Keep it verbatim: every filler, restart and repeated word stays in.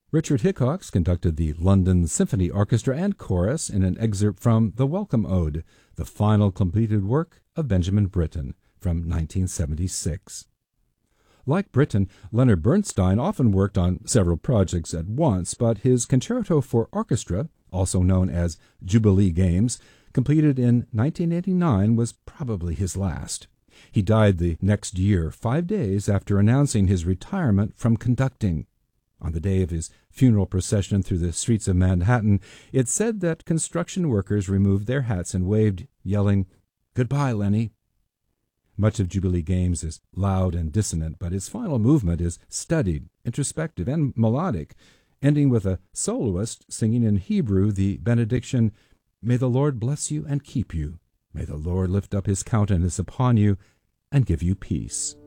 Richard Hickox conducted the London Symphony Orchestra and Chorus in an excerpt from The Welcome Ode, the final completed work of Benjamin Britten, from nineteen seventy-six. Like Britten, Leonard Bernstein often worked on several projects at once, but his Concerto for Orchestra, also known as Jubilee Games, completed in nineteen eighty-nine, was probably his last. He died the next year, five days after announcing his retirement from conducting. On the day of his funeral procession through the streets of Manhattan, it's said that construction workers removed their hats and waved, yelling, "Goodbye, Lenny." Much of Jubilee Games is loud and dissonant, but its final movement is studied, introspective, and melodic, ending with a soloist singing in Hebrew the benediction, "May the Lord bless you and keep you. May the Lord lift up his countenance upon you and give you peace."